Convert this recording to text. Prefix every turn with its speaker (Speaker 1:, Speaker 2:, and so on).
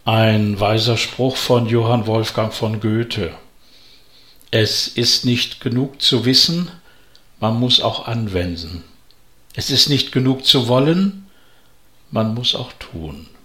Speaker 1: Ein weiser Spruch von Johann Wolfgang von Goethe. Es ist nicht genug zu wissen, man muss auch anwenden. Es ist nicht genug zu wollen, man muss auch tun.